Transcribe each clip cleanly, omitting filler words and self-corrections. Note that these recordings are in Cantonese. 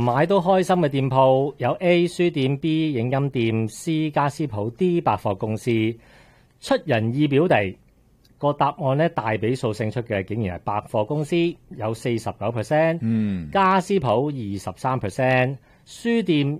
買都開心嘅店鋪有 A 書店、B 影音店、C 家私鋪、D 百貨公司。出人意表地，個答案咧大比數勝出嘅，竟然係百貨公司有49%，家私鋪23%，書店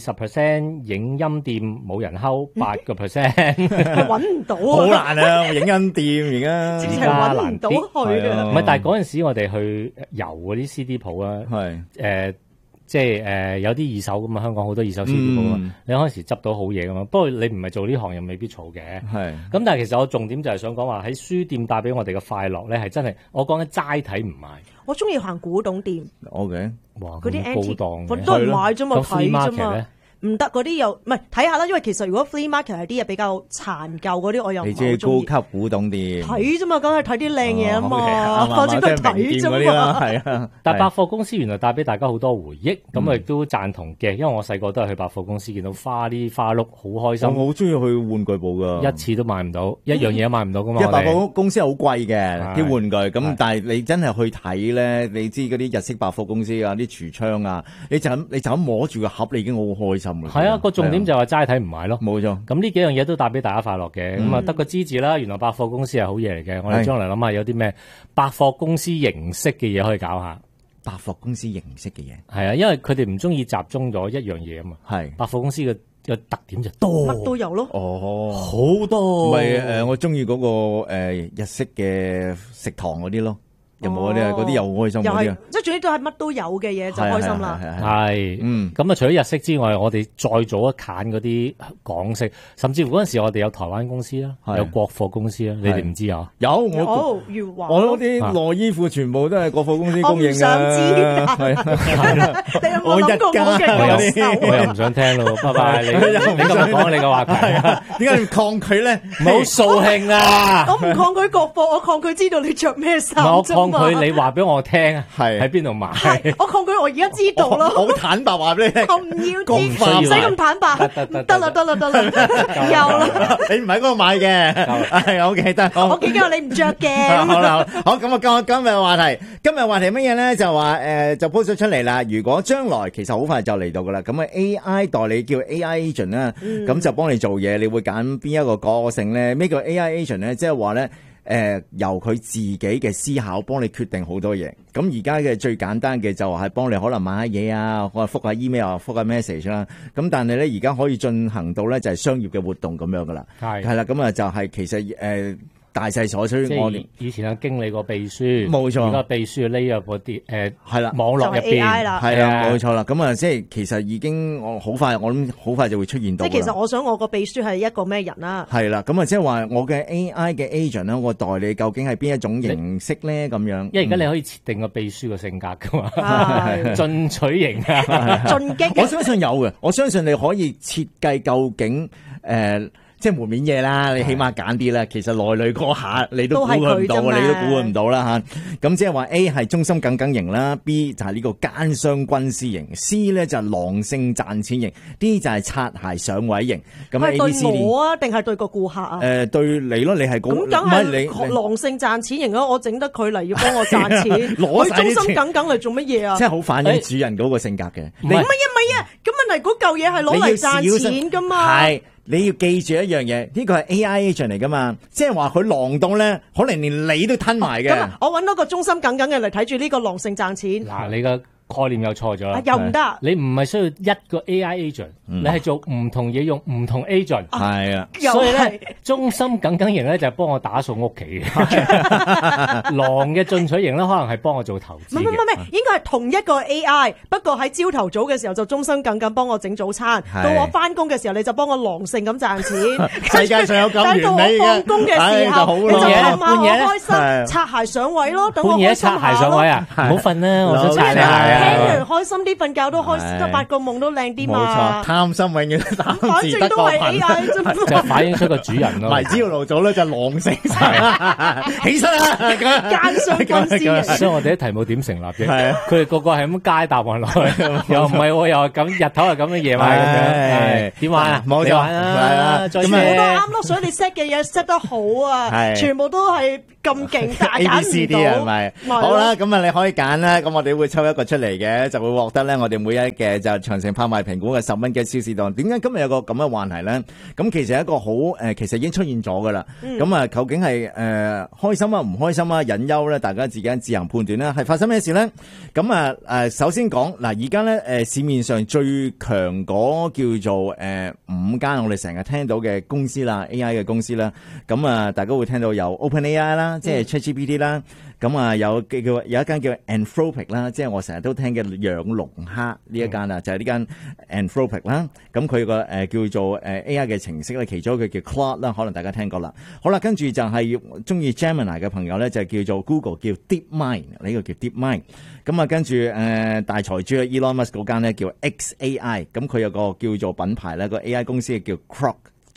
20%，影音店冇人睺8%， 係揾唔到啊！ 好難啊！影音店而家直情係揾唔到去啊！ 唔係，但係嗰陣時我哋去遊嗰啲 CD 鋪啊， 係即係有啲二手咁啊，香港好多二手 CD 鋪啊，你嗰陣時執到好嘢噶嘛。不過你唔係做呢行又未必嘈嘅。係。咁但係其實我重點就係想講話喺書店帶俾我哋嘅快樂咧，係真係我講緊齋睇唔買。 我中意行古董店。 OK。 哇！ 嗰啲高檔嘅。 都係買啫嘛，睇啫嘛。 咧？ 唔得嗰啲又唔係睇下啦，因為其實如果 flea market 係啲嘢比較殘舊嗰啲，我又唔係好中意。 你中意高級古董店？ 睇啫嘛，梗係睇啲靚嘢啊嘛，反正都係睇啫嘛。 係啊， 但係百貨公司原來帶俾大家好多回憶，咁我亦都贊同嘅，因為我細個都係去百貨公司見到花碌好開心。 我好中意去玩具部噶， 一次都買唔到，一樣嘢都買唔到噶嘛。 因為百貨公司好貴嘅啲玩具，咁但係你真係去睇咧，你知嗰啲日式百貨公司啊，啲櫥窗啊，你就咁摸住個盒，你已經好開心啦。 係啊，個重點就係話齋睇唔買咯。 冇錯。咁呢幾樣嘢都帶俾大家快樂嘅，咁啊得個知字啦。原來百貨公司係好嘢嚟嘅，我哋將來諗下有啲咩百貨公司形式嘅嘢可以搞下。 百貨公司形式嘅嘢係啊，因為佢哋唔中意集中咗一樣嘢啊嘛。係百貨公司嘅特點就多， 乜都有咯。 哦， 好多。 唔係我中意嗰個日式嘅食堂嗰啲咯。有冇嗰啲啊？嗰啲又開心嗰啲啊！ 即係總之都係乜都有嘅嘢就開心啦。 係，咁啊，除咗日式之外，我哋再做一揀嗰啲港式，甚至乎嗰陣時我哋有台灣公司啦，有國貨公司啦，你哋唔知啊？ 有我嗰啲內衣褲全部都係國貨公司供應嘅。 我唔想知，你有冇諗過我嘅？ 我又唔想聽咯，拜拜！你今日講你嘅話題， 點解你抗拒咧？ 唔好掃興啊！ 我唔抗拒國貨，我抗拒知道你着咩衫。 佢你話俾我聽，係喺邊度買？ 我抗拒，我而家知道咯。 好坦白話俾你聽。 我唔要知，唔使咁坦白。得啦，有啦。 你唔喺嗰度買嘅，係我記得。 我記得你唔着嘅。 好啦，好咁啊，今日話題乜嘢咧？就話就 post 咗出嚟啦。如果將來其實好快就嚟到噶啦，咁啊 AI 代理叫 AI agent 啦，咁就幫你做嘢，你會揀邊一個個性咧？咩叫 AI agent 咧？即係話咧。由佢自己嘅思考幫你決定好多嘢。咁而家嘅最簡單嘅就係幫你可能買下嘢啊，或者覆下 email 啊，覆下 message 啦。咁但係咧而家可以進行到咧就係商業嘅活動咁樣噶啦。係啦，咁啊就係其實大勢所趨，我哋以前有經理個秘書， 冇錯， 而家秘書匿入嗰啲係啦網絡入邊， 係啊冇錯啦。咁啊即係其實已經我諗好快就會出現到。 即係其實我想我個秘書係一個咩人啦？ 係啦，咁啊即係話我嘅 AI 嘅 agent 咧，我代理究竟係邊一種形式咧？咁樣， 因為而家你可以設定個秘書個性格噶嘛，進取型啊， 進擊。 我相信有嘅，我相信你可以設計究竟即係門面嘢啦，你起碼揀啲啦。其實內裏嗰下你都估佢唔到，你都估佢唔到啦嚇。咁即係話 A 係忠心耿耿型啦 ，B 就係呢個奸商軍師型 ，C 咧就係狼性賺錢型 ，D 就係擦鞋上位型。咁 A B C D 係對我啊，定係對個顧客啊？ 對你咯，你係咁梗係狼性賺錢型咯。我整得佢嚟要幫我賺錢，佢忠心耿耿嚟做乜嘢啊？ 即係好反映主人嗰個性格嘅。 唔係啊，咁問題嗰嚿嘢係攞嚟賺錢噶嘛？ 係。你要記住一樣嘢，呢個係 AI agent 嚟噶嘛，即係話佢狼到咧，可能連你都吞埋嘅。 我揾到個忠心耿耿嘅嚟睇住呢個狼性賺錢。 嗱，你個概念又錯咗， 又唔得。 你唔係需要一個 AI agent，你係做唔同嘢用唔同 agent。 係啊， 所以咧忠心耿耿型咧就係幫我打掃屋企嘅，狼嘅進取型咧可能係幫我做投資。 唔，應該係同一個 AI，不過喺朝頭早嘅時候就忠心耿耿幫我整早餐，到我翻工嘅時候你就幫我狼性咁賺錢。 世界上有咁完美嘅， 到我放工嘅時候你就氹下我開心，擦鞋上位咯。等我開心下咯。 擦鞋上位啊！唔好瞓啦，我想擦你鞋啊！ 聽完開心啲，瞓覺都開心，發個夢都靚啲嘛。 冇錯，貪心永遠貪字得過貧。 反正都係 AI 啫， 就反映出個主人咯。 迷之路組咧就狼性，起身啦！ 奸商軍師。 所以我哋啲題目點成立嘅？佢哋個個係咁街答案落去，又唔係，又係咁日頭係咁樣，夜晚係咁樣。點玩啊？ 冇錯啦， 全部都啱咯。所以你 set 嘅嘢 set 得好啊，全部都係咁勁，但係揀唔到。 係咪？好啦，咁啊你可以揀啦。咁我哋會抽一個出嚟。 嚟嘅，就會獲得咧我哋每一嘅就長城拍賣評估嘅10蚊嘅超市檔。點解今日有個咁嘅話題咧？咁其實係一個好其實已經出現咗噶啦。咁啊，究竟係開心啊、唔開心啊、隱憂咧？大家自己自行判斷啦。係發生咩事咧？咁啊首先講嗱，而家咧市面上最強嗰叫做5間我哋成日聽到嘅公司啦 ，AI 嘅公司啦。咁啊，大家會聽到有 OpenAI 啦，即係 ChatGPT 啦。咁啊，有一間叫 Anthropic 啦，即係我成日都聽嘅養龍蝦呢一間啦，就係呢間 Anthropic 啦。咁佢個叫做AI 嘅程式咧，其中一個叫 Claude 啦，可能大家聽過啦。好啦，跟住就係中意 Gemini 嘅朋友咧，就叫做 Google 叫 DeepMind， 呢個叫 DeepMind。咁啊，跟住大財主 Elon Musk 嗰間咧叫 XAI， 咁佢有個叫做品牌咧，個 AI 公司叫 Grok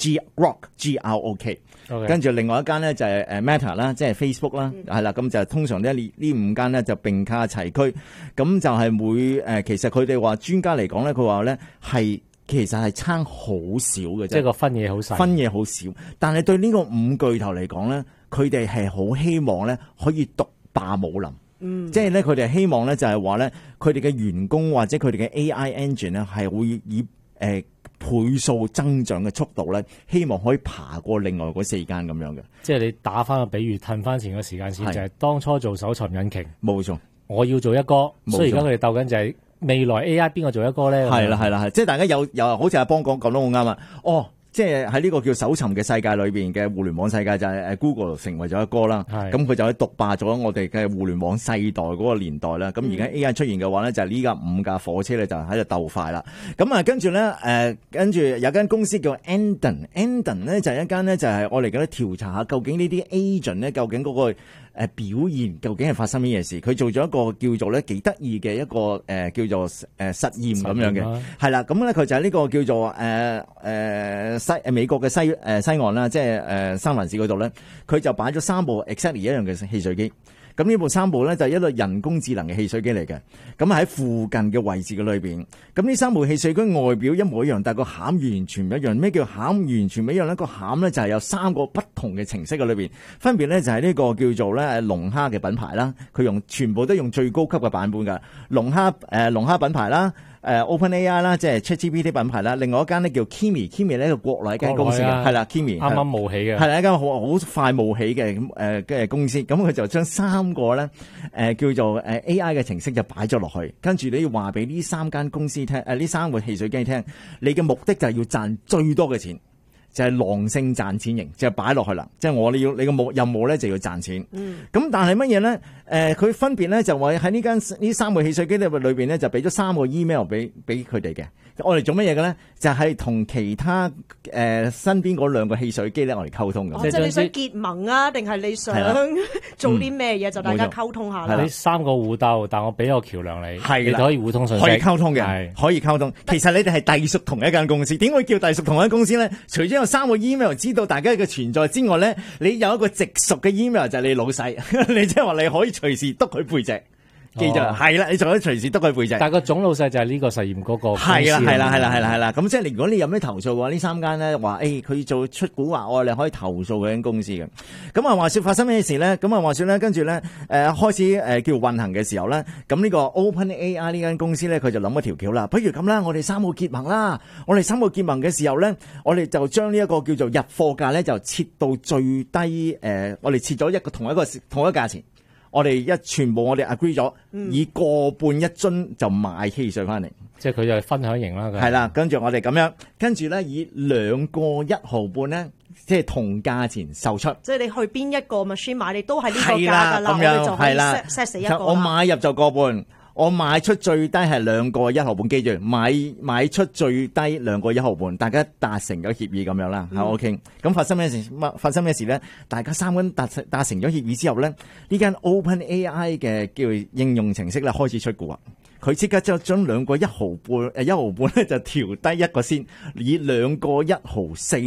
G-R-O-K。跟住另外一間咧就係Meta 啦，即係 Facebook 啦，係啦，咁就通常呢5間咧就並駕齊驅，咁就係其實佢哋話專家嚟講咧，佢話咧係其實係差好少嘅啫， 即係個分野好細， 分野好少，但係對呢個5巨頭嚟講咧，佢哋係好希望咧可以獨霸武林。即係咧，佢哋希望咧就係話咧，佢哋嘅員工或者佢哋嘅 AI engine 咧係會以倍數增長嘅速度咧，希望可以爬過另外嗰4間咁樣嘅。 即係你打翻個比喻，褪翻前個時間線，就係當初做搜尋引擎， 冇錯。 我要做一哥，所以而家佢哋鬥緊就係未來 AI 邊個做一哥咧？ 係啦，即係大家有好似阿邦講得好啱啊！即係喺呢個叫搜尋嘅世界裏邊嘅互聯網世界，就係Google 成為咗一哥啦。咁佢就可以獨霸咗我哋嘅互聯網世代嗰個年代啦。咁而家 AI 出現嘅話咧，就係呢架5架火車咧就喺度鬥快啦。咁啊，跟住咧跟住有間公司叫 Endon 咧就係一間咧就係我嚟緊調查下究竟呢啲 agent 咧究竟嗰個表現究竟係發生乜嘢事？佢做咗一個叫做咧幾得意嘅一個叫做實驗咁樣嘅，係啦。咁咧佢就係呢個叫做美國嘅西岸啦，即係三藩市嗰度咧，佢就擺咗3部 exactly 一樣嘅汽水機。咁呢部3部咧就係一類人工智能嘅汽水機嚟嘅，咁喺附近嘅位置嘅裏邊。咁呢3部汽水機外表一模一樣，但係個餡完全唔一樣。咩叫餡完全唔一樣咧？個餡咧就係有3個不同嘅程式嘅裏邊，分別咧就係呢個叫做咧龍蝦嘅品牌啦，佢全部都用最高級嘅版本㗎。龍蝦品牌啦。OpenAI 啦，即係 ChatGPT 品牌啦，另外一間咧叫 Kimi 呢個國內一間公司嘅，係啦 Kimi 啱啱冒起嘅， 係啦一間好快冒起嘅嘅公司，咁佢就將3個咧叫做AI 嘅程式就擺咗落去，跟住你要話俾呢3間公司聽，呢3個汽水機聽，你嘅目的就係要賺最多嘅錢。就係狼性賺錢型，就係擺落去啦。即係你個任務咧就要賺錢。咁但係乜嘢咧？佢分別咧就話喺呢3個汽水機裏邊咧就俾咗3個 email 俾佢哋嘅。我哋做乜嘢嘅咧？就係同其他身邊嗰2個汽水機咧，我哋溝通嘅。 即係你想結盟啊，定係你想做啲咩嘢？就大家溝通下啦。 係3個互鬥，但我俾個橋梁你，你就可以互通信息， 可以溝通嘅，可以溝通。其實你哋係隸屬同一間公司，點會叫隸屬同一間公司咧？除咗有3個 email 知道大家嘅存在之外咧，你有一個直屬嘅 email 就係你老細，你即係話你可以隨時督佢背脊。記住係啦，你仲可以隨時督佢背脊。 但係個總老細就係呢個實驗嗰個公司。 係啦。咁即係如果你有咩投訴嘅話，呢3間咧話佢做出蠱惑，你可以投訴嗰間公司嘅。咁啊話說發生咩事咧？咁啊話說咧，跟住咧開始叫運行嘅時候咧，咁呢個 OpenAI 呢間公司咧，佢就諗一條橋啦。不如咁啦，我哋3個結盟啦。我哋3個結盟嘅時候咧，我哋就將呢一個叫做入貨價咧，就設到最低。我哋設咗同一個價錢。我哋全部我哋 agree 咗，以個半1樽就買汽水翻嚟， 即係佢就係分享型啦。 係啦，跟住我哋咁樣，跟住咧以2個1毫半咧，即係同價錢售出。 即係你去邊一個 machine 買，你都係呢個價㗎啦。 咁樣我哋就可以 set 死一個。 我買入就個半。我賣出最低係2個1毫半，記住買出最低2個1毫半，大家達成咗協議咁樣啦，係 OK。咁發生咩事咧？大家3個人達成咗協議之後咧，呢間 OpenAI 嘅叫應用程式咧開始出蠱惑，佢即刻就將2個1毫半咧就調低1個先，以2個1毫4咧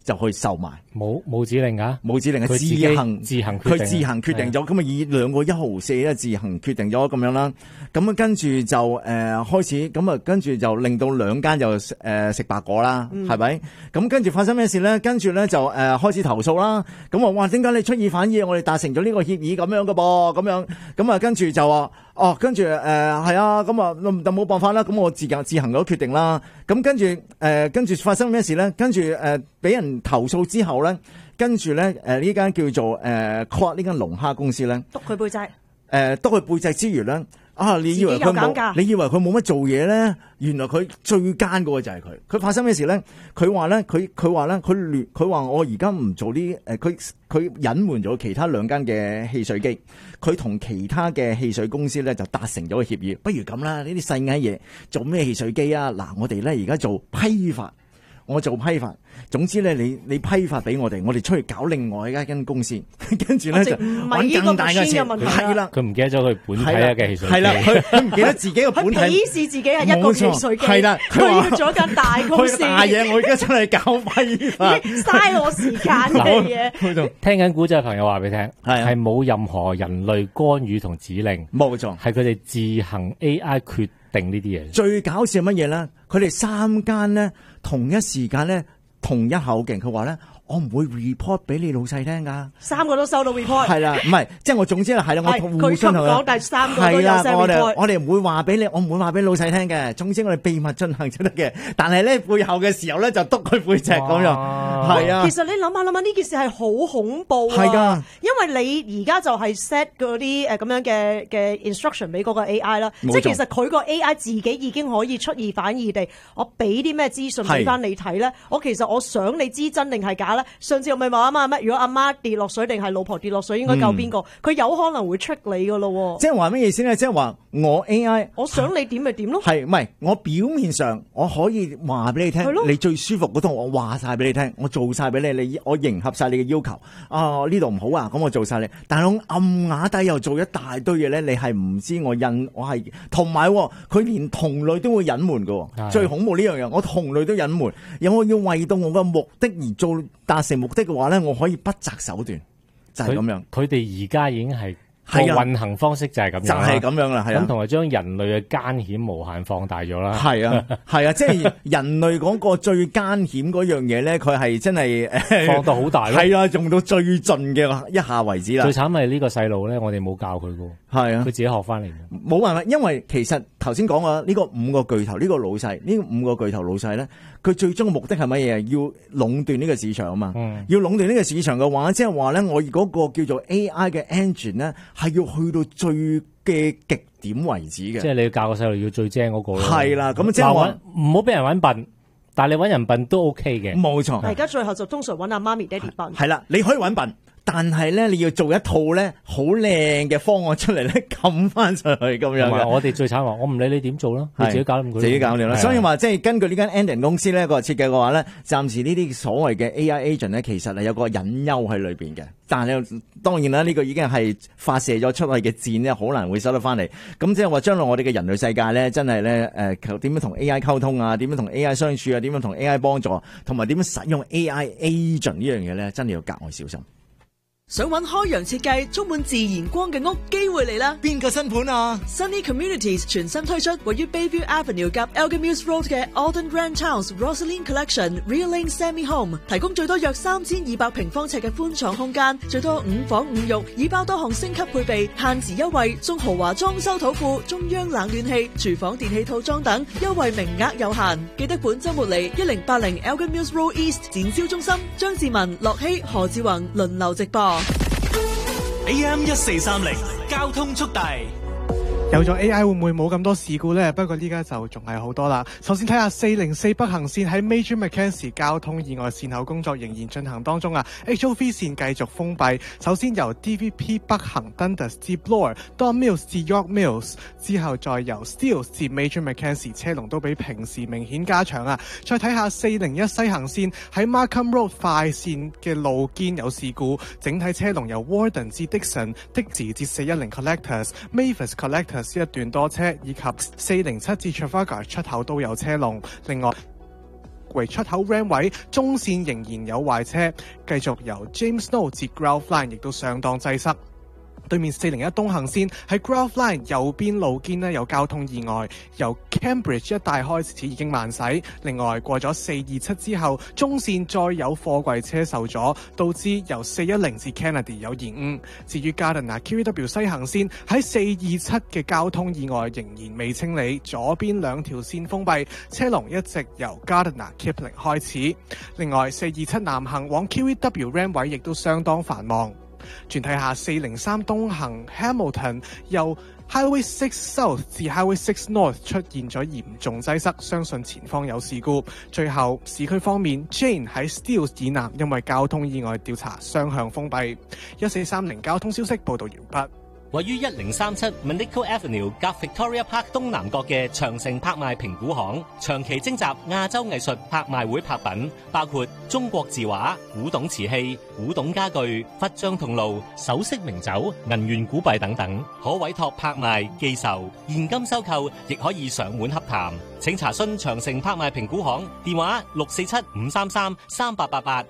就去售賣。 冇指令㗎， 冇指令嘅佢自己佢自行決定咗，咁啊以2個1毫4咧自行決定咗咁樣啦。咁啊跟住就開始，咁啊跟住就令到兩間就食白果啦，係咪？咁跟住發生咩事咧？跟住咧就開始投訴啦。咁話哇，點解你出爾反爾？我哋達成咗呢個協議咁樣嘅噃，咁樣咁啊跟住就話跟住係啊，咁啊就冇辦法啦。咁我自行咗決定啦。咁跟住發生咩事咧？跟住俾人投訴之後咧，跟住咧呢間叫做Quad 呢間龍蝦公司咧， 督佢背脊。 督佢背脊之餘咧，你以為佢冇乜做嘢咧？原來佢最奸嗰個就係佢。佢發生咩事咧？佢話我而家唔做啲佢隱瞞咗其他2間嘅汽水機，佢同其他嘅汽水公司咧就達成咗個協議。不如咁啦，呢啲細矮嘢做咩汽水機啊？嗱，我哋咧而家做批發。我做批發，總之咧，你批發俾我哋出去搞另外一間公司，跟住咧就揾更大嘅錢。係啦， 佢唔記得咗佢本體嘅汽水機。 係啦，佢唔記得自己嘅本體。 佢鄙視自己係一個汽水機。 係啦， 佢要做一間大公司。 大嘢，我而家出嚟搞批發， 嘥我時間嘅嘢。 聽緊古仔嘅朋友話俾你聽， 係冇任何人類干預同指令， 冇錯， 係佢哋自行 AI 決定呢啲嘢。 最搞笑係乜嘢咧？佢哋3間咧。同一時間咧，同一口徑，佢話咧，我唔會 report 俾你老細聽㗎。 3個都收到 report。 係啦，唔係，即係我總之係啦，我互相講，但係3個都有 report。 我哋唔會話俾你，我唔會話俾老細聽嘅。總之我哋秘密進行就得嘅。但係咧背後嘅時候咧就督佢背脊咁樣，係啊。 其實你諗下呢件事係好恐怖啊。係㗎，因為你而家就係 set 嗰啲咁樣嘅 instruction 俾嗰個 AI 啦。即係其實佢個 AI 自己已經可以出爾反爾地，我俾啲咩資訊俾翻你睇咧。其實我想你知真定係假。上次我咪話啊嘛，如果阿媽跌落水定係老婆跌落水，應該救邊個？佢有可能會 trick 你噶咯。 即係話咩意思咧？即係話我 AI， 我想你點咪點咯。 係唔係？我表面上我可以話俾你聽，你最舒服嗰套我話晒俾你聽，我做晒俾你，我迎合晒你嘅要求。呢度唔好啊，咁我做晒你。但係我暗啞底又做一大堆嘢咧，你係唔知我係同埋佢連同類都會隱瞞噶。最恐怖呢樣嘢，我同類都隱瞞，我要為到我嘅目的而做。達成目的嘅話咧，我可以不擇手段，就係咁樣。佢哋而家已經係個運行方式就係咁樣， 就係咁樣啦。係啊， 咁同埋將人類嘅奸險無限放大咗啦。 係啊，係啊，即係人類嗰個最奸險嗰樣嘢咧，佢係真係放到好大咯。 係啊，用到最盡嘅一下為止啦。 最慘係呢個細路咧，我哋冇教佢噶。係啊，佢自己學翻嚟。 冇辦法，因為其實頭先講過呢個5個巨頭，呢個老細，呢5個巨頭老細咧。佢最終嘅目的係乜嘢？要壟斷呢個市場啊嘛！要壟斷呢個市場嘅話，即係話咧，我嗰個叫做 AI 嘅 engine 咧，係要去到最嘅極點為止嘅。 即係你要教個細路要最精嗰個咯。 係啦，咁即係話唔好俾人揾笨，但係你揾人笨都 OK 嘅。 冇錯。 而家最後就通常揾阿媽咪爹哋笨。 係啦，你可以揾笨。但係咧，你要做一套咧好靚嘅方案出嚟咧，冚翻上去咁樣嘅。 我哋最慘話，我唔理你點做啦，你自己搞掂佢。 自己搞掂啦。所以話即係根據呢間 Anden 公司咧個設計嘅話咧，暫時呢啲所謂嘅 AI agent 咧，其實係有個隱憂喺裏邊嘅。但係當然啦，呢個已經係發射咗出去嘅箭咧，好難會收得翻嚟。咁即係話將來我哋嘅人類世界咧，真係咧點樣同 AI 溝通啊？點樣同 AI 相處啊？點樣同 AI 幫助？同埋點樣使用 AI agent 呢樣嘢咧？真係要格外小心。 想揾開揚設計充滿自然光嘅屋，機會嚟啦！ 邊個新盤啊 ？Sunny Communities 全新推出位於 Bayview Avenue 及 Elgin Mills Road 嘅 Alden Ranch House Rosaline Collection Real Lane Semi Home， 提供最多約3200平方尺嘅寬敞空間，最多5房5浴，已包多項升級配備，限時優惠，送豪華裝修土庫、中央冷暖氣、廚房電器套裝等，優惠名額有限。記得本週末嚟1080 Elgin Mills Road East 展銷中心，張志文、樂希、何志宏輪流直播。 AM 1430交通速遞。 有咗 AI 會唔會冇咁多事故呢？不過呢家就仲係好多啦。首先睇下404北行線喺 Major Mackenzie 交通意外善後工作仍然進行當中啊。HOV 線繼續封閉。首先由 DVP 北行 Dundas 至 Bloor、Don Mills 至 York Mills， 之後再由 Steeles 至 Major Mackenzie， 車龍都比平時明顯加長啊。再睇下401西行線喺 Markham Road 快線嘅路肩有事故，整體車龍由 Warden 至 Dixon、Dixie 至410 Collectors、Mavis Collectors一段多車，以及407至 Trafalgar 出口都有車龍。另外 Parkway 出口 RAM 位中線仍然有壞車，繼續由 James Snow 至 Grove Line 亦都相當擠塞。對面401東行線喺 Grove Line 右邊路肩呢有交通意外，由 Cambridge 一帶開始已經慢駛。另外過咗427之後，中線再有貨櫃車受阻，導致由410至 Kennedy 有延誤。至於 Gardiner QEW 西行線喺427嘅交通意外仍然未清理，左邊兩條線封閉，車龍一直由 Gardiner Kipling 開始。另外427南行往 QEW RAM 位亦都相當繁忙。轉睇下403東行 Hamilton 由 Highway 6 South 至 Highway 6 North 出現咗嚴重擠塞，相信前方有事故。最後市區方面 Jane 喺 Steeles 以南因為交通意外調查雙向封閉。1430交通消息報道完畢。 位於1037 Manico Avenue 夾 Victoria Park 東南角嘅長城拍賣評估行，長期徵集亞洲藝術拍賣會拍品，包括中國字畫、古董瓷器、古董家具、佛像銅爐、首飾名酒、銀元古幣等等，可委託拍賣、寄售、現金收購，亦可以上門洽談。請查詢長城拍賣評估行電話647-533-3888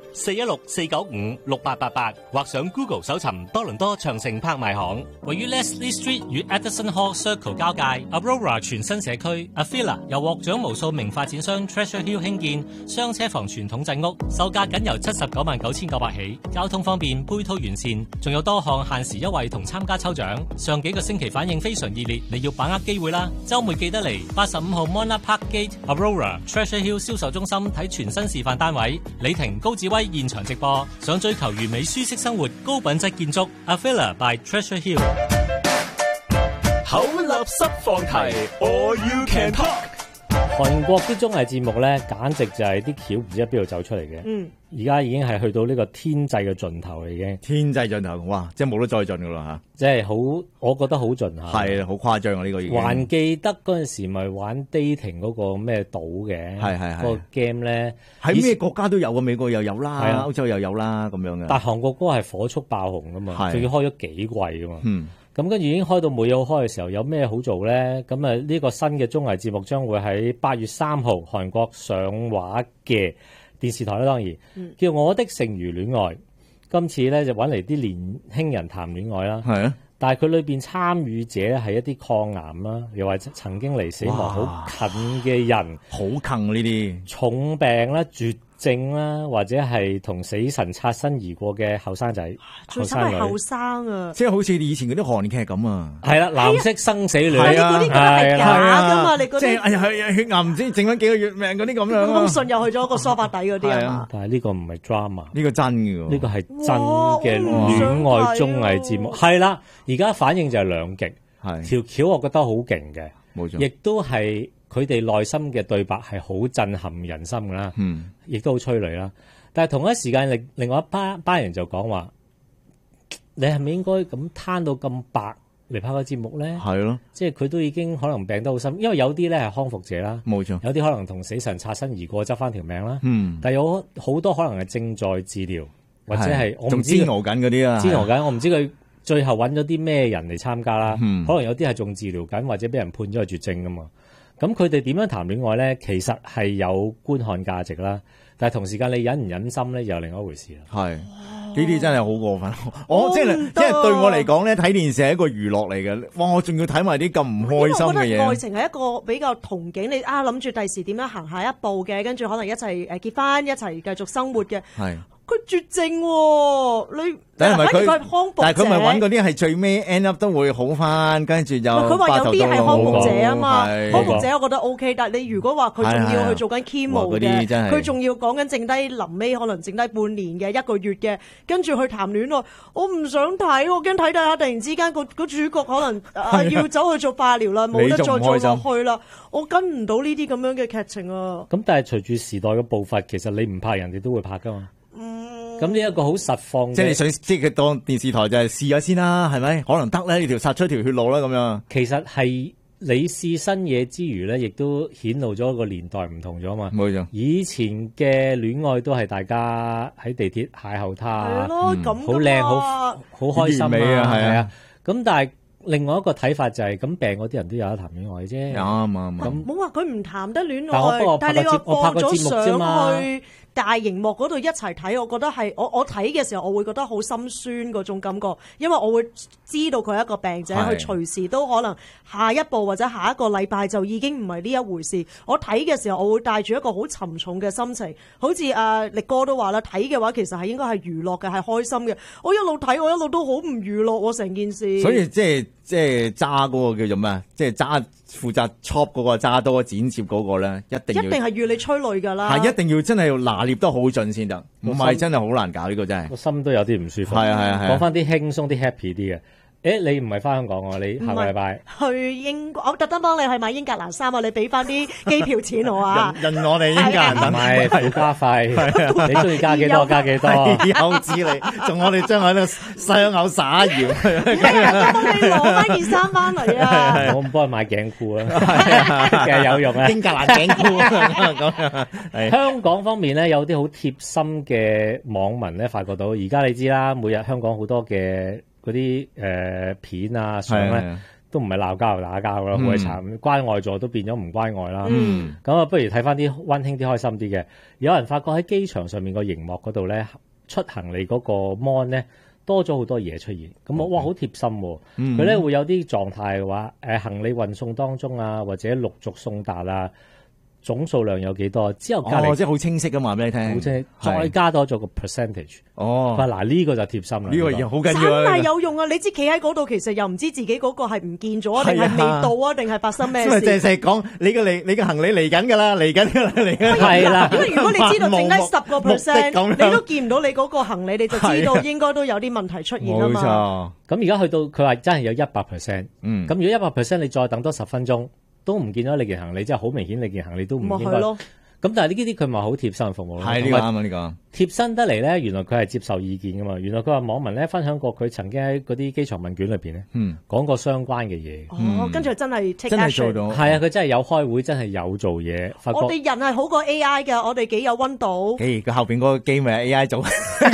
416-495-6888，或上 Google 搜尋多倫多長城拍賣行。位於 Leslie Street 與 Addison Hall Circle 交界 Aurora 全新社區 Avila 由獲獎無數名發展商 Treasure Hill 興建雙車房傳統製屋，售價僅由799900起，交通方便，配套完善，仲有多項限時優惠同參加抽獎。上幾個星期反應非常熱烈，你要把握機會啦！週末記得嚟85號 Monarch Park Gate Aurora Treasure Hill 銷售中心睇全新示範單位，李婷、高志威現場直播。想追求完美舒適生活、高品質建築 Avila by Treasure Hill。 口立濕放題 ，All You Can Talk。 韓國啲綜藝節目咧，簡直就係啲橋唔知喺邊度走出嚟嘅。而家已經係去到呢個天際嘅盡頭嚟嘅。 天際盡頭，哇！即係冇得再盡噶啦嚇。 即係好，我覺得好盡下。 係好誇張啊！呢個已經。 還記得嗰陣時咪玩 dating 嗰個咩島嘅？係嗰個 game 咧， 喺咩國家都有啊，美國又有啦，歐洲又有啦咁樣嘅。 但係韓國嗰個係火速爆紅噶嘛，仲要開咗幾季噶嘛。咁跟住已經開到冇嘢好開嘅時候，有咩好做咧？咁啊呢個新嘅綜藝節目將會喺8月3號韓國上畫嘅電視台啦，當然叫《我的剩餘戀愛》。今次咧就揾嚟啲年輕人談戀愛啦。係啊，但係佢裏邊參與者係一啲抗癌啦，又或者曾經離死亡好近嘅人， 好近呢啲重病啦、絕症啦，或者係同死神擦身而過嘅後生仔、 後生係後生啊！ 即係好似以前嗰啲韓劇咁啊！ 係啦，藍色生死戀啊，嗰啲係假㗎嘛？你嗰啲即係血癌唔知剩咗幾個月命嗰啲咁樣。 封信又去咗個梳化底嗰啲啊嘛！ 但係呢個唔係 drama， 呢個真嘅， 呢個係真嘅戀愛綜藝節目。係啦，而家反應就係兩極，條橋我覺得好勁嘅，冇錯，亦都係。佢哋內心嘅對白係好震撼人心㗎啦，亦都好催淚啦。但係同一時間，另外一班人就講話：你係咪應該咁攤到咁白嚟拍個節目咧？係咯，即係佢都已經可能病得好深，因為有啲咧係康復者啦，冇錯，有啲可能同死神擦身而過執翻條命啦。但係有好多可能係正在治療，或者係我唔知煎熬緊嗰啲啊，煎熬緊，我唔知佢最後揾咗啲咩人嚟參加啦。可能有啲係仲治療緊，或者俾人判咗係絕症㗎嘛。咁佢哋點樣談戀愛咧？其實係有觀看價值啦，但係同時間你忍唔忍心咧，又另外一回事啦。係呢啲真係好過分。我即係對我嚟講咧，睇電視係一個娛樂嚟嘅。哇！我仲要睇埋啲咁唔開心嘅嘢。因為我覺得愛情係一個比較憧憬，你諗住第時點樣行下一步嘅，跟住可能一齊結婚，一齊繼續生活嘅。係。佢絕症喎，你但係佢康復者，但係佢咪揾嗰啲係最尾 end up 都會好翻，跟住就佢話有啲係康復者啊嘛，康復者我覺得 OK，但係你如果話佢仲要去做緊 chemo 嘅，佢仲要講緊剩低臨尾可能剩低半年嘅1個月嘅，跟住去談戀愛，我唔想睇，我驚睇下突然之間個主角可能要走去做化療啦，冇得再做落去啦，我跟唔到呢啲咁樣嘅劇情啊。咁但係隨住時代嘅步伐，其實你唔拍人哋都會拍噶嘛。咁呢一個好實況，即係你想即係當電視台就係試下先啦，係咪？可能得咧，呢條殺出條血路啦咁樣。其實係你試新嘢之餘咧，亦都顯露咗個年代唔同咗嘛。冇錯，以前嘅戀愛都係大家喺地鐵邂逅他，好靚好開心啊，係啊。咁但係另外一個睇法就係咁病嗰啲人都有得談戀愛啫。 啱。 唔好話佢唔談得戀但愛，但係你話放咗節目啫嘛上去大熒幕嗰度一齊睇，我覺得係我睇嘅時候，我會覺得好心酸嗰種感覺，因為我會知道佢係一個病者，佢隨時都可能下一步或者下一個禮拜就已經唔係呢一回事。我睇嘅時候，我會帶住一個好沉重嘅心情，好似力哥都話啦，睇嘅話其實係應該係娛樂嘅，係開心嘅。我一路睇，我一路都好唔娛樂喎，成件事。 所以即係揸嗰個叫做咩？即係揸負責 chop 嗰個揸多剪接嗰個咧，一定係要你催淚㗎啦。 係一定要真係要拿捏得好盡先得，唔係真係好難搞呢個真係。 個心都有啲唔舒服。 係啊。 講翻啲輕鬆啲 happy 啲嘅。你唔係翻香港喎？你下個禮拜去英國，我特登幫你去買英格蘭衫啊！你俾翻啲機票錢我啊！ 人我哋英格蘭等係附加費，你中意加幾多加幾多？ 有知你，仲我哋將我呢個雙口撒鹽， 我幫你攞翻件衫翻嚟啊！ 我唔幫佢買頸褲啊，其實有用啊！ 英格蘭頸褲咁。 香港方面咧，有啲好貼心嘅網民咧，發覺到而家你知啦，每日香港好多嘅嗰啲片啊相咧，都唔係鬧交打交啦，好鬼慘，關愛座都變咗唔關愛啦。咁啊，不如睇翻啲溫馨啲、開心啲嘅。有人發覺喺機場上面個熒幕嗰度咧，出行李嗰個 mon 咧多咗好多嘢出現。咁哇，好貼心喎！佢咧會有啲狀態嘅話，行李運送當中啊，或者陸續送達啊。總數量有幾多？之後隔離即係好清晰㗎嘛，俾你聽。 好清晰，再加多咗個 percentage。嗱呢個就貼心啦。 呢個嘢好緊要啊！ 真係有用啊！你知企喺嗰度，其實又唔知自己嗰個係唔見咗，定係未到啊，定係發生咩事？ 淨係講你個行李嚟緊㗎啦，嚟緊㗎啦，嚟緊。 係啦。 咁如果你知道剩低10%，你都見唔到你嗰個行李，你就知道應該都有啲問題出現啊嘛。 冇錯。 咁而家去到佢話真係有100%。咁如果100%，你再等多10分鐘。都唔見咗你件行李，即係好明顯你件行李都唔應該。咁但係呢啲佢咪好貼心服務咯。 係呢個啱啊！呢個貼身得嚟咧，原來佢係接受意見噶嘛。原來佢話網民咧分享過佢曾經喺嗰啲機場問卷裏邊咧，講過相關嘅嘢。 跟住真係真係做到。 係啊，佢真係有開會，真係有做嘢。 我哋人係好過 AI 嘅，我哋幾有溫度。 佢後邊嗰個機咪係 AI 做。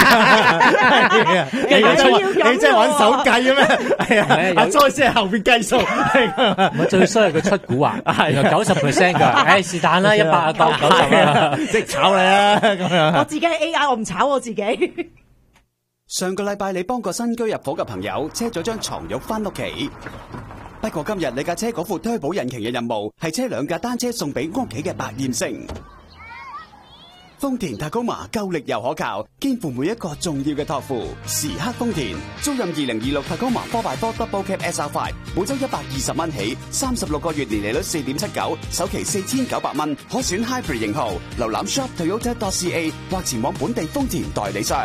你真係玩手計嘅咩？係啊，阿 Joy 先係後邊計數。 我最衰係佢出蠱惑，係90%㗎。是但啦，100、90 即炒你啦咁樣。 我自己係 AI，我唔炒我自己。 上個禮拜你幫個新居入伙嘅朋友車咗張床褥翻屋企，不過今日你架車嗰副推保引擎嘅任務係車2架單車送俾屋企嘅百厭星。豐田塔高馬夠力又可靠，肩負每一個重要嘅託付。時刻豐田，租賃2026塔高馬 4x4 Double Cab SR5，每周120蚊起，36個月年利率4.79，首期4900蚊，可選 Hybrid 型號。瀏覽 shop Toyota.ca 或前往本地豐田代理商。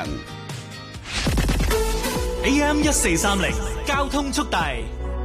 AM 1430交通速遞。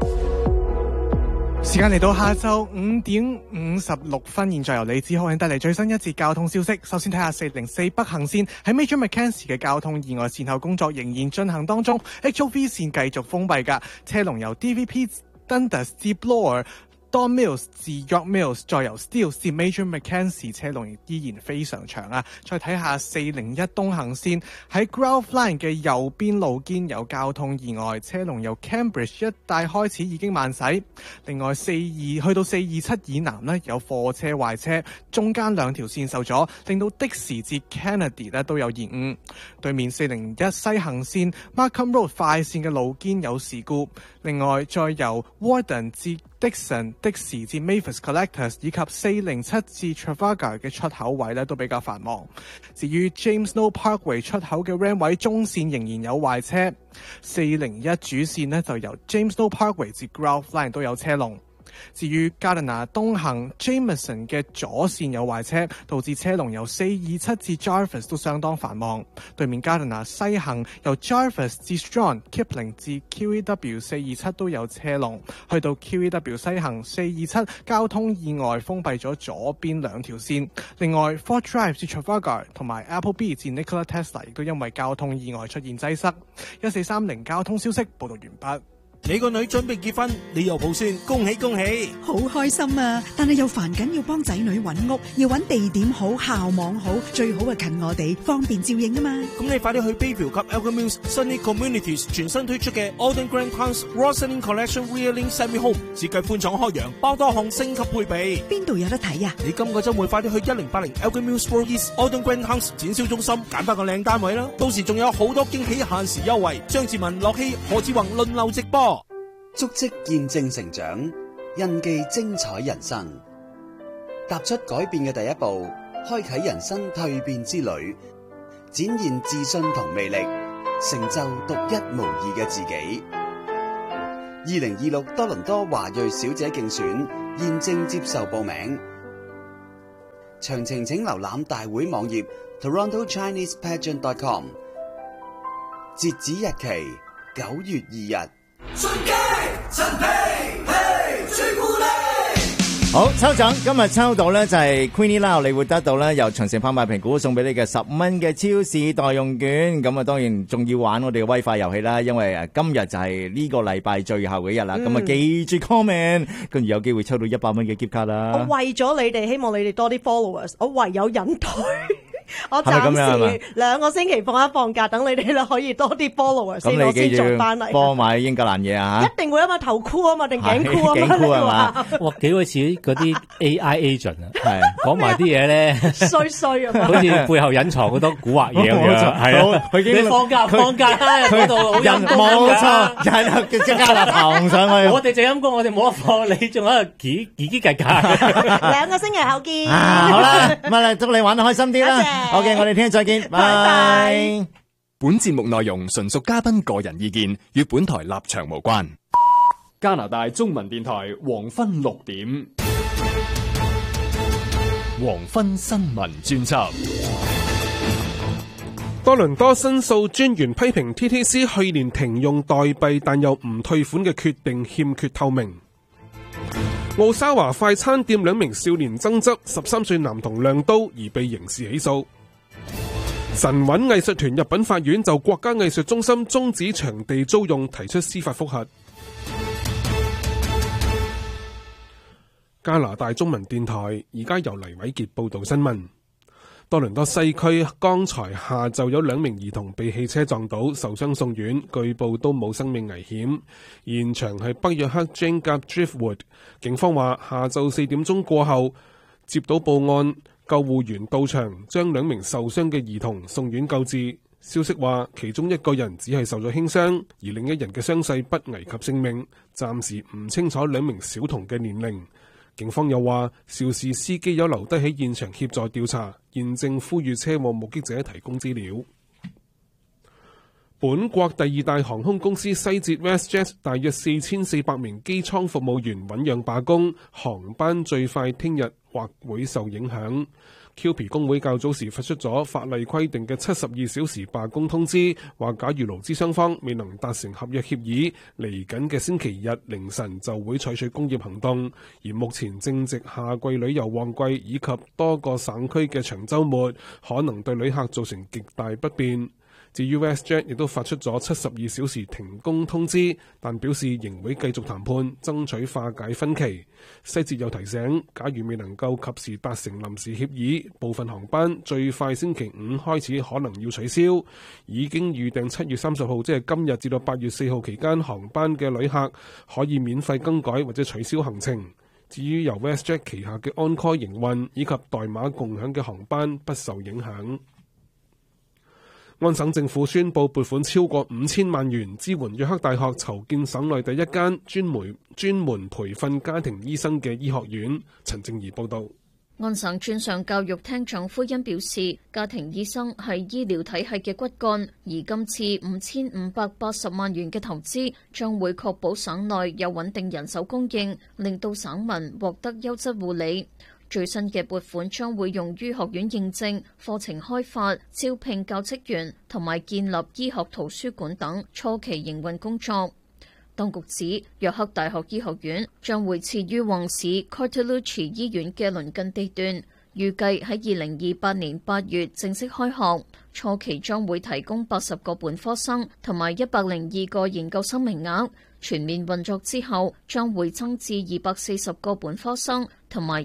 時間嚟到下晝5點56分，現在由李子浩帶嚟最新一節交通消息。首先睇下404北行線喺 Major Mackenzie 嘅交通意外善後工作仍然進行當中 ，HOV 線繼續封閉㗎，車龍由 DVP Dundas 至 Bloor。Don Mills 至 York Mills， 再由 Steele 至 Major Mackenzie， 車龍依然非常長啊！再睇下401東行線喺 Grove Line 嘅右邊路肩有交通意外，車龍由 Cambridge 一帶開始已經慢駛。另外去到427以南呢，有貨車壞車，中間2條線受阻，令到的士至 Kennedy 呢都有延誤。對面401西行線 Markham Road 快線嘅路肩有事故。另外再由 Warden 至Dixon 的士至 Mavis Collectors 以及407至 Trafalgar 嘅出口位咧都比較繁忙。至於 James Snow Parkway 出口嘅 Ram 位中線仍然有壞車，401主線呢就由 James Snow Parkway 至 Grove Line 都有車龍。至於 Gardiner 東行 Jameson 嘅左線有壞車，導致車龍由427至 Jarvis 都相當繁忙。對面 Gardiner 西行由 Jarvis 至 Strong、Kipling 至 QEW 427都有車龍。去到 QEW 西行427交通意外封閉咗左邊2條線。另外 Fort Drive 至 Trafalgar 同埋 Appleby 至 Nikola Tesla 亦都因為交通意外出現擠塞。1430交通消息報道完畢。 你個女準備結婚，你又抱孫，恭喜恭喜！ 好開心啊！但係又煩緊要幫仔女揾屋，要揾地點好、校網好，最好係近我哋，方便照應啊嘛。 咁你快啲去 Bayview 及 Elgin Mills Sunny Communities 全新推出嘅 Alden Grand Towns Rosalind Collection Realing Semi Home， 設計寬敞開揚，包多項升級配備。 邊度有得睇啊？ 你今個週末快啲去1080 Elgin Mills Road East Alden Grand Towns 展銷中心揀翻個靚單位啦！到時仲有好多驚喜限時優惠，張志文、樂希、何志宏輪流直播。 足跡見證成長，印記精彩人生。踏出改變嘅第一步，開啟人生蛻變之旅，展現自信同魅力，成就獨一無二嘅自己。2026多倫多華裔小姐競選現正接受報名，詳情請瀏覽大會網頁 TorontoChinesePageant.com。截止日期9月2日。 順機陳皮嘿朱古力。 好，抽獎今日抽到咧就係 Queenie Lau， 你會得到咧由長城拍賣評估送俾你嘅10蚊嘅超市代用券。咁啊，當然仲要玩我哋嘅威化遊戲啦，因為今日就係呢個禮拜最後嘅一日啦。咁啊，記住 comment， 跟住有機會抽到100蚊嘅 gift 卡啦。 我為咗你哋，希望你哋多啲 followers， 我唯有隱退。我暫時2個星期放一放假，等你哋咧可以多啲 follower 先，我先再翻嚟。 幫買英格蘭嘢啊！ 一定會啊嘛，頭箍啊嘛，定頸箍啊嘛， 頸箍係嘛？ 哇，幾好似嗰啲 AI agent 啊，係講埋啲嘢咧， 衰啊嘛， 好似背後隱藏好多蠱惑嘢咁樣。係啊，你放假嗰度人冇錯，就係即刻頭上去。 我哋就陰公，我哋冇得放，你仲喺度嘰嘰格。 2個星期後見。 好啦，咁啊，祝你玩得開心啲啦。OK， 我哋聽日再見，拜拜。 本節目內容純屬嘉賓個人意見，與本台立場無關。加拿大中文電台黃昏6點，黃昏新聞專輯。 多倫多申訴專員批評 TTC 去年停用代幣但又唔退款嘅決定欠缺透明。奧沙華快餐店2名少年爭執，13歲男童亮刀而被刑事起訴。神韻藝術團入稟法院就國家藝術中心終止場地租用提出司法覆核。加拿大中文電台而家由黎偉傑報道新聞。多倫多西區剛才下晝有2名兒童被汽車撞倒，受傷送院，據報都冇生命危險。現場係北約克 Jane Gap Driftwood。警方話下晝4點鐘過後接到報案，救護員到場將2名受傷嘅兒童送院救治。消息話其中1個人只係受咗輕傷，而另一人嘅傷勢不危及性命。暫時唔清楚2名小童嘅年齡。警方又話肇事司機有留低喺現場協助調查，現正呼籲車禍目擊者提供資料。本國第2大航空公司西捷 WestJet 大約4400名機艙服務員醞釀罷工，航班最快聽日或會受影響。QP 工會較早時發出咗法例規定嘅72小時罷工通知，話假如勞資雙方未能達成合約協議，嚟緊嘅星期日凌晨就會採取工業行動。而目前正值夏季旅遊旺季以及多個省區嘅長週末，可能對旅客造成極大不便。至於 WestJet 亦都發出咗72小時停工通知，但表示仍會繼續談判，爭取化解分歧。西捷又提醒，假如未能夠及時達成臨時協議，部分航班最快星期5開始可能要取消。已經預訂7月30號，即係今日至到8月4號期間航班嘅旅客，可以免費更改或者取消行程。至於由 WestJet 旗下嘅 On-Call 營運以及代碼共享嘅航班不受影響。安省政府宣布撥款超過5000萬元支援約克大學籌建省內第一間專門培訓家庭醫生嘅醫學院。陳正儀報道。 安省專上教育廳長夫恩表示，家庭醫生係醫療體系嘅骨幹，而今次5580萬元嘅投資將會確保省內有穩定人手供應，令到省民獲得優質護理。最新嘅撥款將會用於學院認證、課程開發、招聘教職員同埋建立醫學圖書館等初期營運工作。當局指，約克大學醫學院將會設於旺市 Cortellucci 醫院嘅鄰近地段，預計喺2028年8月正式開學。 初期將會提供80個本科生同埋102個研究生名額，全面運作之後將會增至240個本科生同埋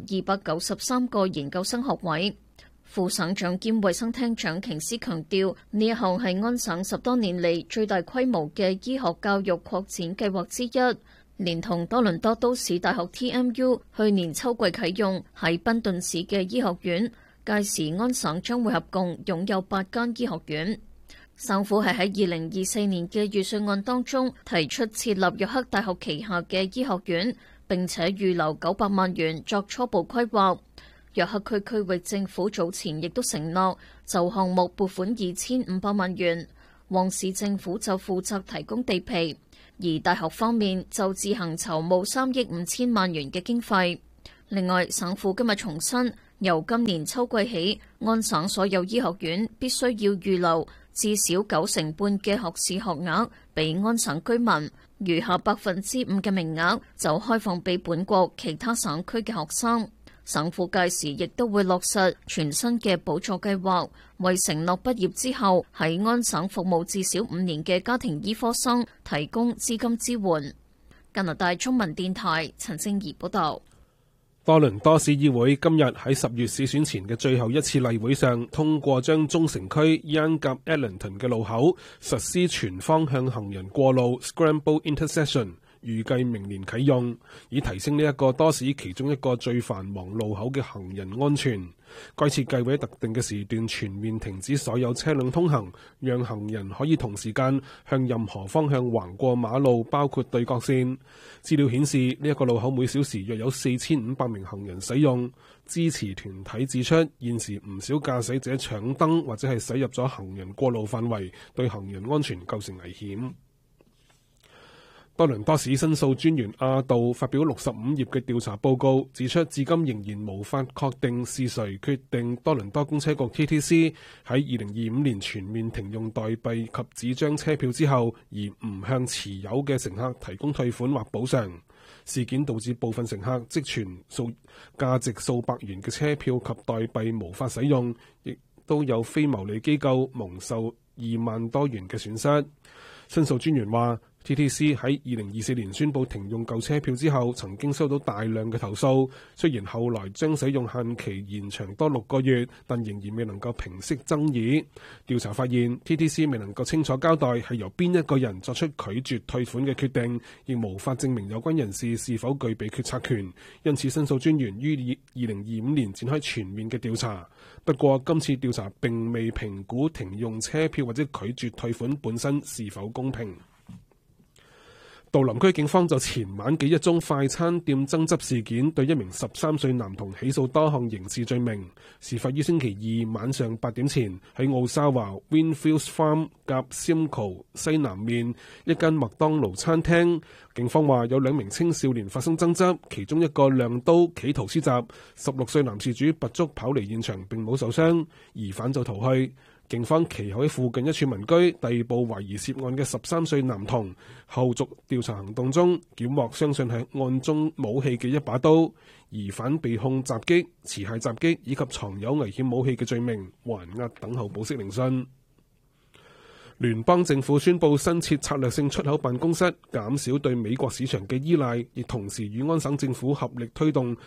293個研究生學位。副省長兼衛生廳長瓊斯強調，呢一項係安省10多年嚟最大規模嘅醫學教育擴展計劃之一，連同多倫多都市大學 TMU 去年秋季啟用喺賓頓市嘅醫學院，屆時安省將會合共擁有8間醫學院。省府係喺2024年嘅預算案當中提出設立約克大學旗下嘅醫學院，並且預留900萬元作初步規劃。約克區區域政府早前亦都承諾就項目撥款2500萬元，旺市政府就負責提供地皮，而大學方面就自行籌募3億5千萬元嘅經費。另外，省府今日重申，由今年秋季起，安省所有醫學院必須要預留至少90%半嘅學士學額俾安省居民，餘下5%嘅名額就開放俾本國其他省區嘅學生。省府屆時亦都會落實全新嘅補助計劃，為承諾畢業之後喺安省服務至少5年嘅家庭醫科生提供資金支援。加拿大中文電台陳靜怡報道。 多倫多市議會今日喺10月市選前嘅最後一次例會上，通過將中城區 Yonge 及 Eglinton 嘅路口實施全方向行人過路 Scramble Intersection，預計明年啟用，以提升呢一個多市其中一個最繁忙路口嘅行人安全。該設計會喺特定嘅時段全面停止所有車輛通行，讓行人可以同時間向任何方向橫過馬路，包括對角線。資料顯示，呢一個路口每小時約有4500名行人使用。支持團體指出，現時唔少駕駛者搶燈或者係駛入咗行人過路範圍，對行人安全構成危險。多倫多市申訴專員阿道發表65頁嘅調查報告，指出至今仍然無法確定是誰決定多倫多公車局 TTC 喺2025年全面停用代幣及紙張車票之後，而唔向持有嘅乘客提供退款或補償。事件導致部分乘客積存價值數百元嘅車票及代幣無法使用，亦都有非牟利機構蒙受2萬多元嘅損失。申訴專員話，TTC 喺2024年宣布停用舊車票之後，曾經收到大量嘅投訴。雖然後來將使用限期延長多6個月，但仍然未能夠平息爭議。調查發現 ，TTC 未能夠清楚交代係由邊一個人作出拒絕退款嘅決定，亦無法證明有關人士是否具備決策權。因此，申訴專員於2025年展開全面嘅調查。不過，今次調查並未評估停用車票或者拒絕退款本身是否公平。杜林區警方就前晚嘅一宗快餐店爭執事件，對一名13歲男童起訴多項刑事罪名。事發於星期二晚上8點前，喺奧沙華 Winfields Farm 夾 Simcoe 西南面一間麥當勞餐廳。警方話有2名青少年發生爭執，其中一個亮刀企圖施襲，16歲男事主拔足跑離現場並冇受傷，疑犯就逃去。警方其後喺附近一處民居逮捕懷疑涉案嘅13歲男童，後續調查行動中檢獲相信係案中武器嘅一把刀，疑犯被控襲擊、持械襲擊以及藏有危險武器嘅罪名，還押等候保釋聆訊。聯邦政府宣布新設策略性出口辦公室，減少對美國市場嘅依賴，亦同時與安省政府合力推動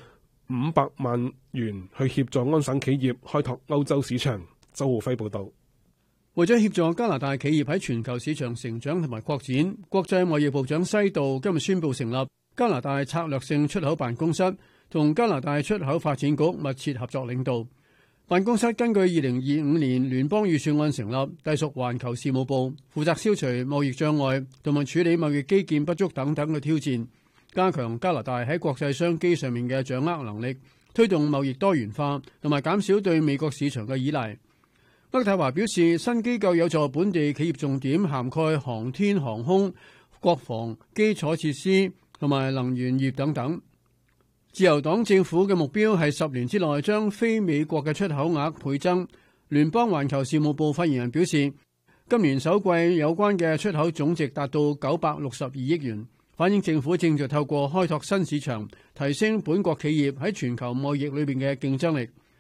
500萬元去協助安省企業開拓歐洲市場。周浩輝報道。 為咗協助加拿大企業喺全球市場成長同埋擴展，國際貿易部長西道今日宣布成立加拿大策略性出口辦公室，同加拿大出口發展局密切合作領導。辦公室根據2025年聯邦預算案成立，隸屬環球事務部，負責消除貿易障礙同埋處理貿易基建不足等等嘅挑戰，加強加拿大喺國際商機上面嘅掌握能力，推動貿易多元化同埋減少對美國市場嘅依賴。渥太華表示，新機構有助本地企業重點涵蓋航天航空、國防、基礎設施同埋能源業等等。自由黨政府嘅目標係10年之內將非美國嘅出口額倍增。聯邦環球事務部發言人表示，今年首季有關嘅出口總值達到962億元，反映政府正在透過開拓新市場，提升本國企業喺全球貿易裏邊嘅競爭力。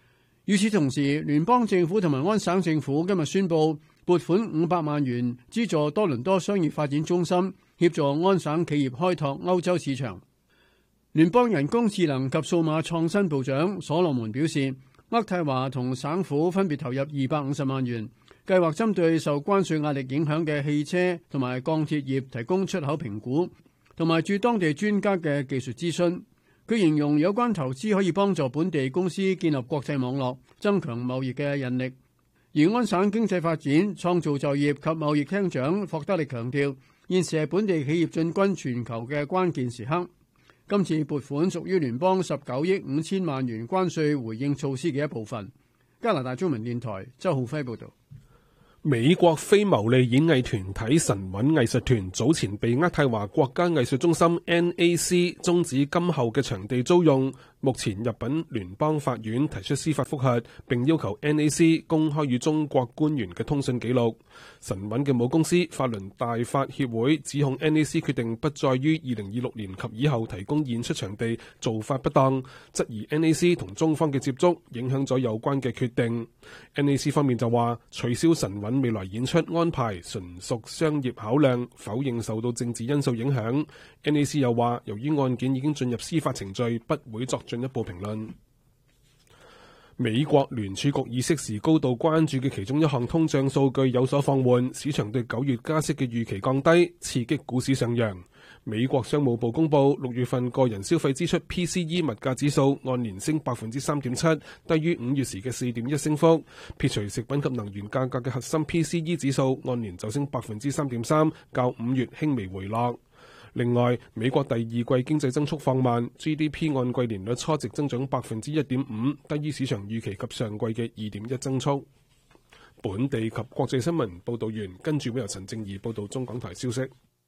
與此同時，聯邦政府同埋安省政府今日宣布撥款500萬元資助多倫多商業發展中心，協助安省企業開拓歐洲市場。聯邦人工智能及數碼創新部長所羅門表示，渥太華同省府分別投入250萬元，計劃針對受關稅壓力影響嘅汽車同埋鋼鐵業提供出口評估，同埋駐當地專家嘅技術諮詢。佢形容有關投資可以幫助本地公司建立國際網絡，增強貿易嘅引力。而安省經濟發展、創造就業及貿易廳長霍德力強調，現時係本地企業進軍全球嘅關鍵時刻。今次撥款屬於聯邦19億5千萬元關稅回應措施嘅一部分。加拿大中文電台周浩輝報導。 美國非牟利演藝團體神韻藝術團早前被渥太華國家藝術中心 NAC 終止今後嘅場地租用，目前入稟聯邦法院提出司法覆核，並要求 NAC 公開與中國官員嘅通訊記錄。神韻嘅母公司法輪大法協會指控 NAC 決定不再於2026年及以後提供演出場地做法不當，質疑 NAC 同中方嘅接觸影響咗有關嘅決定。NAC 方面就話取消神韻未來演出安排純屬商業考量，否認受到政治因素影響。NAC 又話由於案件已經進入司法程序，不會作進一步評論。美國聯儲局議息時高度關注嘅其中一項通脹數據有所放緩，市場對9月加息嘅預期降低，刺激股市上揚。美國商務部公佈6月份個人消費支出 PCE 物價指數按年升 3.7%， 低於5月時嘅 4.1 升幅。撇除食品及能源價格嘅核心 PCE 指數按年就升 3.3%， 較5月輕微回落。另外，美國第二季經濟增速放慢 ，GDP 按季年率初值增長 1.5%， 低於市場預期及上季嘅 2.1 增速。本地及國際新聞報導完，跟住會由陳正儀報導中港台消息。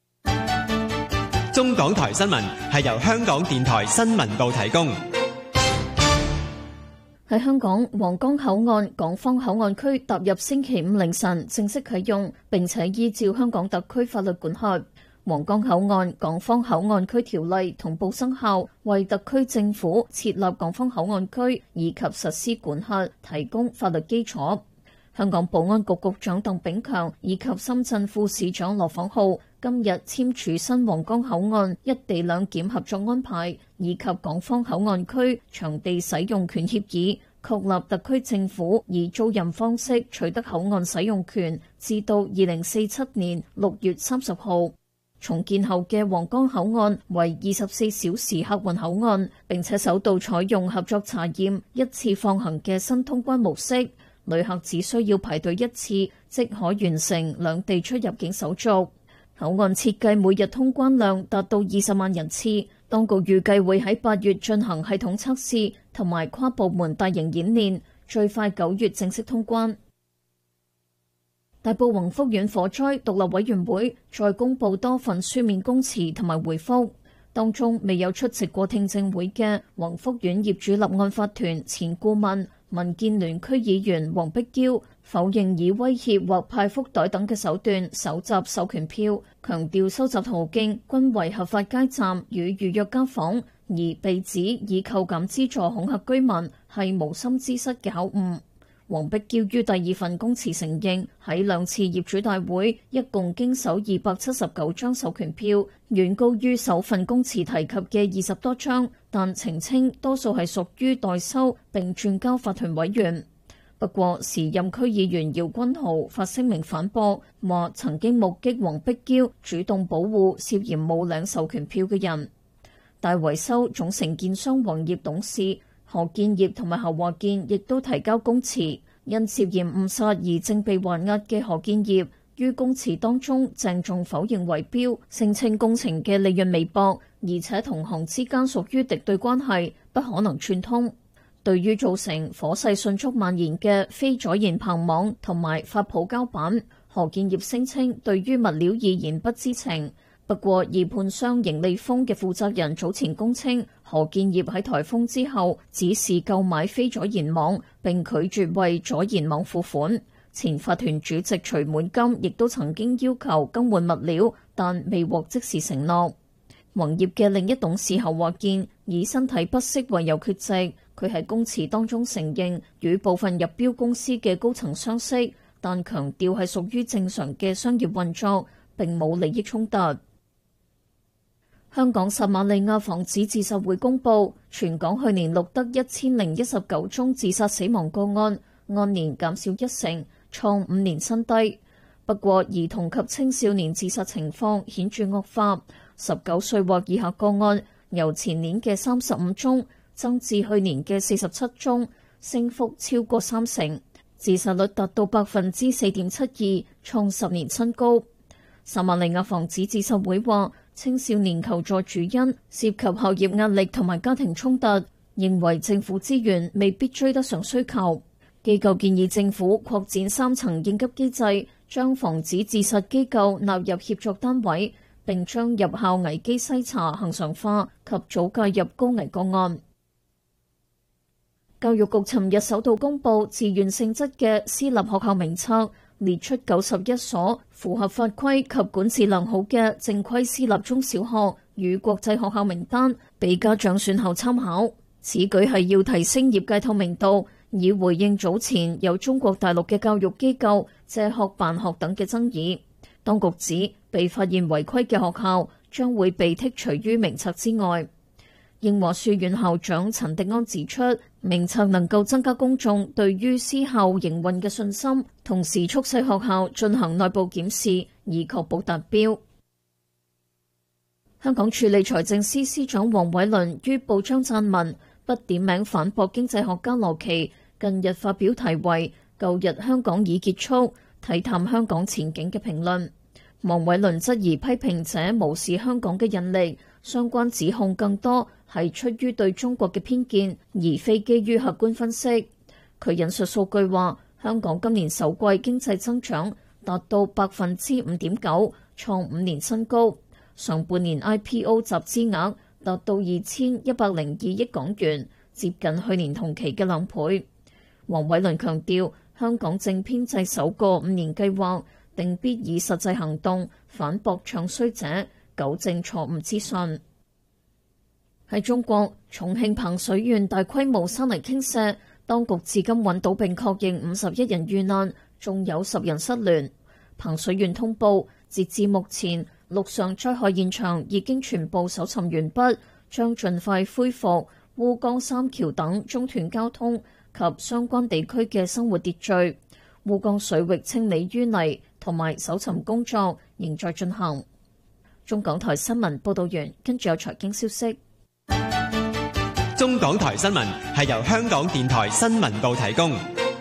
中港台新聞係由香港電台新聞部提供。 喺香港皇崗口岸港方口岸區踏入星期五凌晨正式啟用，並且依照香港特區法律管轄。皇崗口岸港方口岸區條例同步生效，為特區政府設立港方口岸區以及實施管轄提供法律基礎。香港保安局局長鄧炳強以及深圳副市長羅晃浩今日簽署新皇崗口岸一地兩檢合作安排以及港方口岸區場地使用權協議，確立特區政府以租賃方式取得口岸使用權，至到2047年6月30號。重建後嘅皇崗口岸為24小時客運口岸，並且首度採用合作查驗一次放行嘅新通關模式，旅客只需要排隊一次，即可完成兩地出入境手續。口岸設計每日通關量達到20萬人次，當局預計會喺8月進行系統測試同埋跨部門大型演練，最快9月正式通關。大埔宏福苑火災獨立委員會再公布多份書面供詞同埋回覆，當中未有出席過聽證會嘅宏福苑業主立案法團前顧問民建聯區議員黃碧嬌否認以威脅或派福袋等嘅手段搜集授權票，強調收集途徑均為合法街站與預約家訪，而被指以扣減資助恐嚇居民係無心之失嘅口誤。黃碧嬌於第二份供詞承認喺兩次業主大會一共經手279張授權票，遠高於首份供詞提及嘅20多張，但澄清多數係屬於代收並轉交法團委員。不過時任區議員姚君豪發聲明反駁，話曾經目擊黃碧嬌主動保護涉嫌冇領授權票嘅人。大維修總承建商黃業董事何建業同埋侯華健亦都提交供詞，因涉嫌誤殺而正被還押嘅何建業於供詞當中鄭重否認圍標，聲稱工程嘅利潤微薄，而且同行之間屬於敵對關係，不可能串通。對於造成火勢迅速蔓延嘅非阻燃棚網同埋發泡膠板，何建業聲稱對於物料而言不知情。不過，二判商盈利豐嘅負責人早前供稱，何建業喺颱風之後指示購買非阻燃網，並拒絕為阻燃網付款。前法團主席徐滿金亦都曾經要求更換物料，但未獲即時承諾。宏業嘅另一董事侯華健以身體不適為由缺席。佢喺供詞當中承認與部分入標公司嘅高層相識，但強調係屬於正常嘅商業運作，並冇利益衝突。香港撒瑪利亞防止自殺會公佈，全港去年錄得1019宗自殺死亡個案，按年減少1成，創5年新低。不過，兒童及青少年自殺情況顯著惡化，19歲或以下個案由前年嘅35宗增至去年嘅47宗，升幅超過3成，自殺率達到4.72%，創10年新高。撒瑪利亞防止自殺會話，青少年求助主因涉及學業壓力同埋家庭衝突，認為政府資源未必追得上需求。機構建議政府擴展3層應急機制，將防止自殺機構納入協作單位，並將入校危機篩查恆常化及早介入高危個案。教育局尋日首度公佈自願性質嘅私立學校名冊，列出91所符合法規及管治良好嘅正規私立中小學與國際學校名單，俾家長選後參考。此舉係要提升業界透明度，以回應早前有中國大陸嘅教育機構借學辦學等嘅爭議。當局指被發現違規嘅學校將會被剔除於名冊之外。英華書院校長陳迪安指出，名冊能夠增加公眾對於私校營運嘅信心，同時促使學校進行內部檢視，以確保達標。香港署理財政司司長黃偉綸於報章撰文，不點名反駁經濟學家羅奇近日發表題為《舊日香港已結束，睇淡香港前景》嘅評論。黃偉綸質疑批評者無視香港嘅引力，相關指控更多係出於對中國嘅偏見，而非基於客觀分析。佢引述數據話，香港今年首季經濟增長達到5.9%，創5年新高。上半年 IPO 集資額達到2102億港元，接近去年同期嘅2倍。黃偉綸強調，香港正編製首個5年計劃，定必以實際行動反駁唱衰者，糾正錯誤資訊。喺中國，重慶彭水縣大規模山泥傾瀉，當局至今揾到並確認51人遇難，仲有10人失聯。彭水縣通報，截至目前，陸上災害現場已經全部搜尋完畢，將盡快恢復烏江三橋等中斷交通及相關地區嘅生活秩序。烏江水域清理淤泥同埋搜尋工作仍在進行。中港台新聞報道完，跟住有財經消息。 中港台新聞係由香港電台新聞部提供。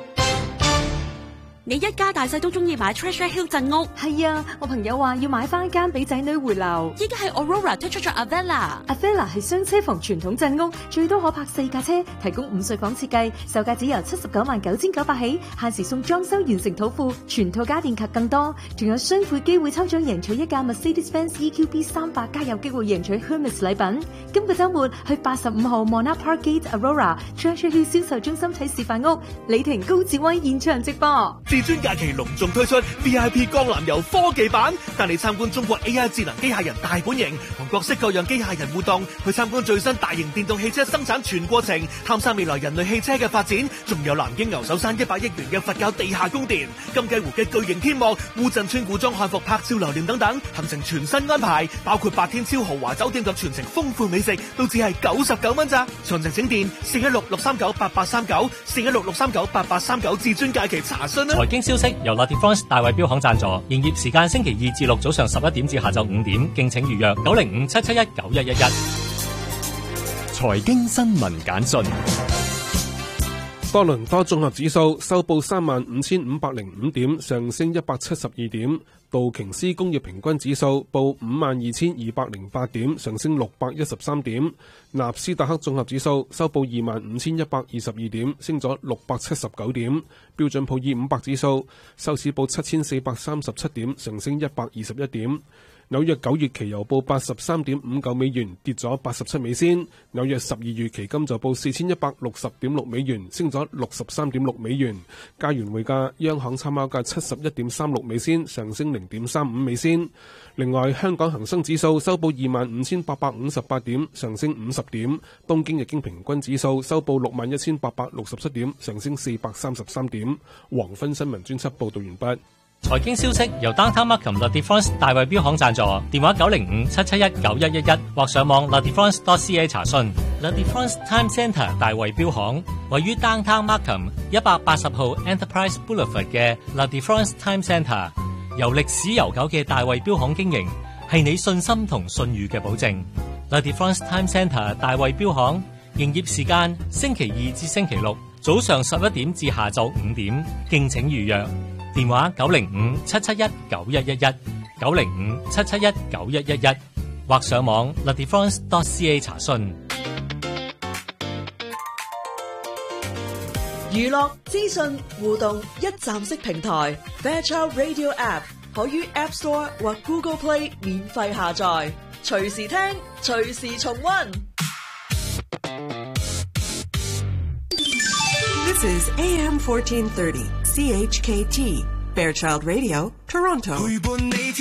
你一家大細都中意買 Treasure Hill 鎮屋？ 係啊，我朋友話要買翻間俾仔女回流。 依家係 Aurora 推出咗 Avella 係雙車房傳統鎮屋，最多可泊4架車，提供5睡房設計，售價只由799900起，限時送裝修完成土庫，全套家電及更多，仲有雙倍機會抽獎贏取一架 Mercedes-Benz EQB 300，加有機會贏取 Hermes 禮品。今個週末去85號 Monarch Park Gate Aurora Treasure Hill 銷售中心睇示範屋，李婷高志威現場直播。 至尊假期隆重推出 VIP 江南遊科技版，帶你參觀中國 AI 智能機械人大本營，同各式各樣機械人互動，去參觀最新大型電動汽車生產全過程，探索未來人類汽車嘅發展。仲有南京牛首山100億元嘅佛教地下宮殿，金雞湖嘅巨型天幕，烏鎮村古裝漢服拍照留念等等，行程全新安排，包括8天超豪華酒店及全程豐富美食，都只係99蚊咋。詳情請電416-639-8839 416-639-8839至尊假期查詢啦。 財經消息由 Latifrance 大衛標行贊助，營業時間星期2至6早上11點至下晝5點，敬請預約905-771-9111。 財經新聞簡訊。 多倫多綜合指數收報35,505點，上升172點。道瓊斯工業平均指數報52,208點，上升613點。納斯達克綜合指數收報25,122點，升咗679點。標準普爾500指數收市報7,437點，上升121點。 紐約9月期油報83.59美元，跌咗87美仙；紐約12月期金就報4160.6美元，升咗63.6美元。加元匯價，央行參考價71.36美仙，上升0.35美仙。另外，香港恒生指數收報25,858點，上升50點；東京日經平均指數收報61,867點，上升433點。黃昏新聞專輯報道完畢。 財經消息由 Downtown Markham The Difference 大衛標行贊助，電話905-771-9111或上網 thedifference.ca 查詢。The Difference Time Centre 大衛標行位於 Downtown Markham 180號 Enterprise Boulevard 嘅 The Difference Time Centre， 由歷史悠久嘅大衛標行經營，係你信心同信譽嘅保證。The Difference Time Centre 大衛標行營業時間星期2至星期6早上11點至下晝5點，敬請預約。電話905-771-9111 905-771-9111或上網 thedifference.ca 查詢。 娛樂資訊互動一站式平台 Fairchild Radio App 可於 App Store 或 Google Play 免費下載，隨時聽，隨時重溫。 This is AM 1430 CHKT Fairchild Radio, Toronto.